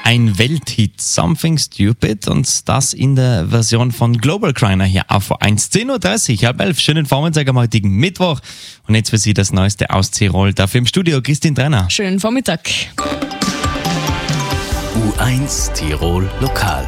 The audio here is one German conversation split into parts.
Ein Welthit, Something Stupid, und das in der Version von Global Griner hier auf 1. 10.30 Uhr, 10:30. Schönen Vormittag am heutigen Mittwoch. Und jetzt für Sie das Neueste aus Tirol. Dafür im Studio Christine Trenner. Schönen Vormittag. U1 Tirol Lokal.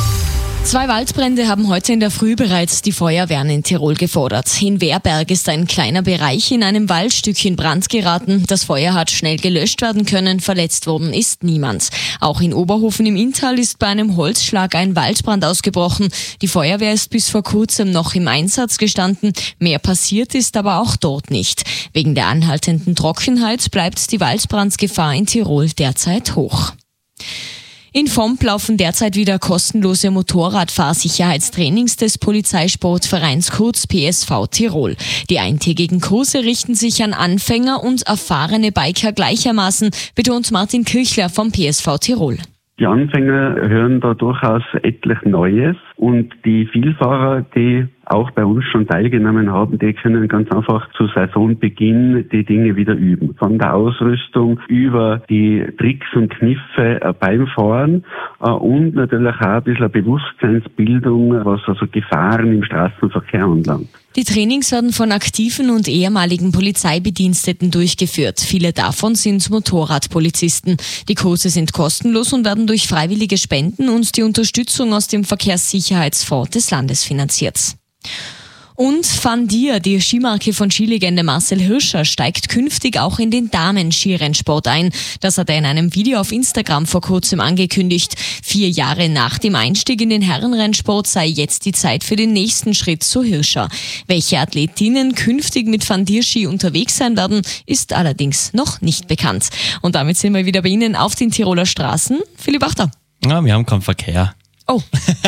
2 Waldbrände haben heute in der Früh bereits die Feuerwehren in Tirol gefordert. In Wehrberg ist ein kleiner Bereich in einem Waldstück in Brand geraten. Das Feuer hat schnell gelöscht werden können, verletzt worden ist niemand. Auch in Oberhofen im Inntal ist bei einem Holzschlag ein Waldbrand ausgebrochen. Die Feuerwehr ist bis vor kurzem noch im Einsatz gestanden. Mehr passiert ist aber auch dort nicht. Wegen der anhaltenden Trockenheit bleibt die Waldbrandgefahr in Tirol derzeit hoch. In Vomp laufen derzeit wieder kostenlose Motorradfahrsicherheitstrainings des Polizeisportvereins kurz PSV Tirol. Die eintägigen Kurse richten sich an Anfänger und erfahrene Biker gleichermaßen, betont Martin Kirchler vom PSV Tirol. Die Anfänger hören da durchaus etlich Neues und die Vielfahrer, die auch bei uns schon teilgenommen haben, die können ganz einfach zu Saisonbeginn die Dinge wieder üben. Von der Ausrüstung über die Tricks und Kniffe beim Fahren und natürlich auch ein bisschen Bewusstseinsbildung, was also Gefahren im Straßenverkehr anlangt. Die Trainings werden von aktiven und ehemaligen Polizeibediensteten durchgeführt. Viele davon sind Motorradpolizisten. Die Kurse sind kostenlos und werden durch freiwillige Spenden und die Unterstützung aus dem Verkehrssicherheitsfonds des Landes finanziert. Und Van Dier, die Skimarke von Skilegende Marcel Hirscher, steigt künftig auch in den Damen-Skirennsport ein. Das hat er in einem Video auf Instagram vor kurzem angekündigt. 4 Jahre nach dem Einstieg in den Herrenrennsport sei jetzt die Zeit für den nächsten Schritt, so Hirscher. Welche Athletinnen künftig mit Van Dier Ski unterwegs sein werden, ist allerdings noch nicht bekannt. Und damit sind wir wieder bei Ihnen auf den Tiroler Straßen. Philipp Achter. Ja, wir haben keinen Verkehr. Oh.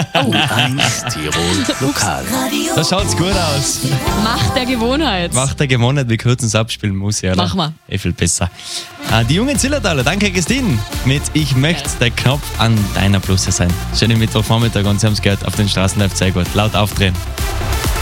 U1 Tirol Lokal. Da schaut's gut aus. Macht der Gewohnheit. Macht der Gewohnheit, wir kürzen es abspielen muss, ja. Mach mal. Viel besser. Die jungen Zillertaler, danke Christine. Mit Ich möchte der Knopf an deiner Bluse sein. Schönen Mittwochvormittag und Sie haben es gehört, auf den Straßen läuft sehr gut. Laut aufdrehen.